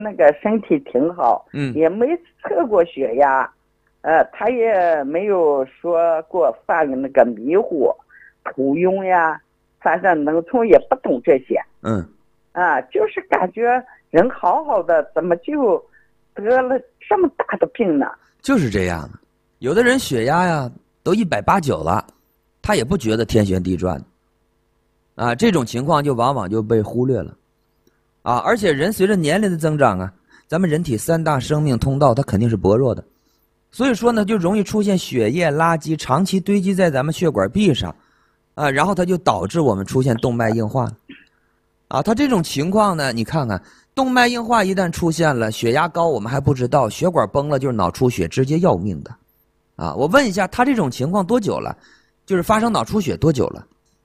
那个身体挺好，也没测过血压，他也没有说过犯那个迷糊、头晕呀，反正农村也不懂这些，就是感觉人好好的，怎么就得了这么大的病呢？ 就是这样的，有的人血压呀都180-190了，他也不觉得天旋地转，这种情况就往往就被忽略了，而且人随着年龄的增长啊，咱们人体3大生命通道它肯定是薄弱的，所以说呢，就容易出现血液垃圾长期堆积在咱们血管壁上，然后它就导致我们出现动脉硬化它这种情况呢，你看看动脉硬化一旦出现了，血压高我们还不知道，血管崩了就是脑出血，直接要命的。我问一下，他这种情况多久了？就是发生脑出血多久了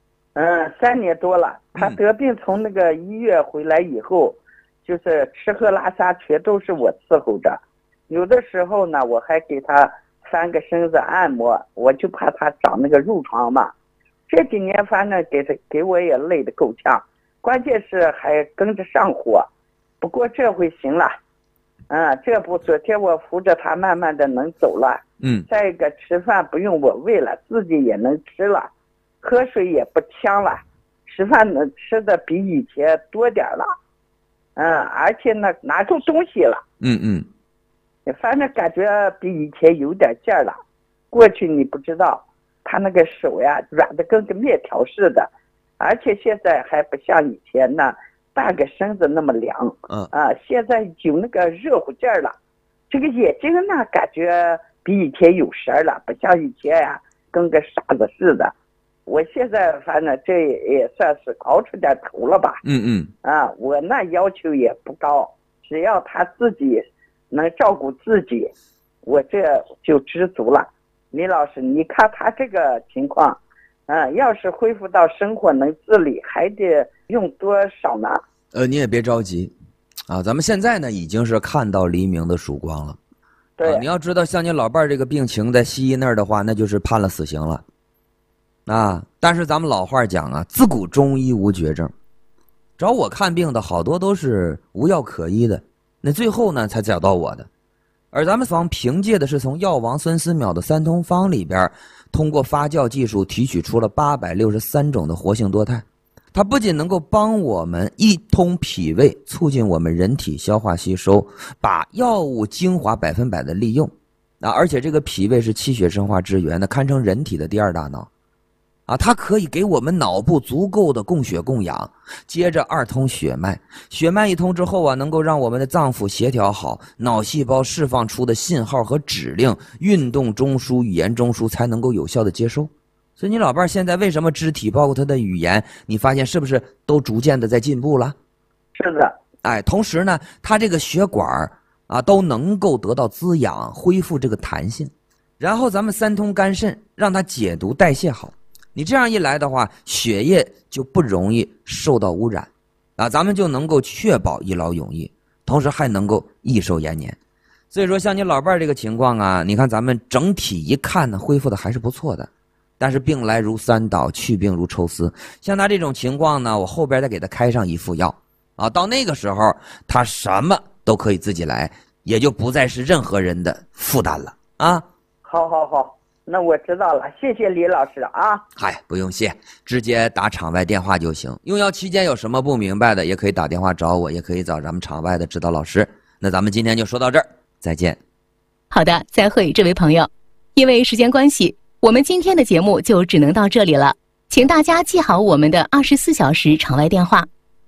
？3年多了。他得病从那个医院回来以后，就是吃喝拉撒全都是我伺候着。有的时候呢，我还给他翻个身子按摩，我就怕他长那个褥疮嘛。这几年反正给我也累得够呛，关键是还跟着上火。不过这回行了，这不昨天我扶着他慢慢的能走了，再一个吃饭不用我喂了，自己也能吃了，喝水也不呛了，吃饭能吃的比以前多点了，而且呢拿出东西了，反正感觉比以前有点劲儿了。过去你不知道，他那个手呀软的跟个面条似的，而且现在还不像以前呢半个身子那么凉，现在有那个热乎劲儿了。这个眼睛呢感觉比以前有神了，不像以前呀跟个傻子似的。我现在反正这也算是熬出点头了吧。我那要求也不高，只要他自己能照顾自己，我这就知足了。李老师，你看他这个情况，要是恢复到生活能自理，还得用多少呢？ 你也别着急咱们现在呢已经是看到黎明的曙光了。 对， 你要知道像你老伴儿这个病情在西医那儿的话，那就是判了死刑了但是咱们老话讲自古中医无绝症，找我看病的好多都是无药可医的，那最后呢才找到我的。而咱们方凭借的是从药王孙思邈的3通方里边，通过发酵技术提取出了863种的活性多肽，它不仅能够帮我们一通脾胃，促进我们人体消化吸收，把药物精华100%的利用而且这个脾胃是气血生化之源的，堪称人体的第2大脑它可以给我们脑部足够的供血供氧，接着2通血脉，血脉一通之后能够让我们的脏腑协调好，脑细胞释放出的信号和指令，运动中枢、语言中枢才能够有效的接收。所以你老伴现在为什么肢体包括他的语言，你发现是不是都逐渐的在进步了？ 是的。 同时呢，他这个血管都能够得到滋养，恢复这个弹性，然后咱们3通肝肾让它解毒代谢好，你这样一来的话，血液就不容易受到污染咱们就能够确保一劳永逸，同时还能够益寿延年。所以说像你老伴这个情况你看咱们整体一看呢，恢复的还是不错的，但是病来如山倒，去病如抽丝。像他这种情况呢，我后边再给他开上一副药到那个时候他什么都可以自己来，也就不再是任何人的负担了好，那我知道了，谢谢李老师不用谢，直接打场外电话就行。用药期间有什么不明白的，也可以打电话找我，也可以找咱们场外的指导老师。那咱们今天就说到这儿，再见。 好的，再会，这位朋友。因为时间关系，我们今天的节目就只能到这里了，请大家记好我们的24小时场外电话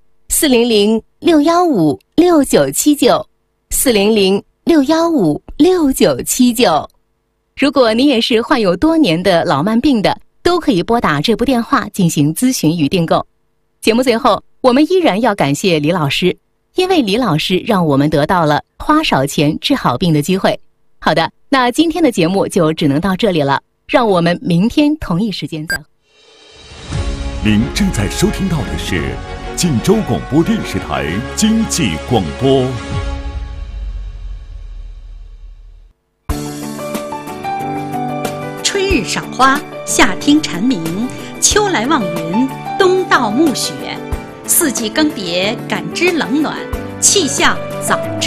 ：400-615-6979，400-615-6979。如果你也是患有多年的老慢病的，都可以拨打这部电话进行咨询与订购。节目最后，我们依然要感谢李老师，因为李老师让我们得到了花少钱治好病的机会。好的，那今天的节目就只能到这里了，让我们明天同一时间再会。 您正在收听到的是晋州广播电视台经济广播。 春日赏花，夏听蝉鸣，秋来望云，冬到暮雪，四季更迭，感知冷暖，气象早知。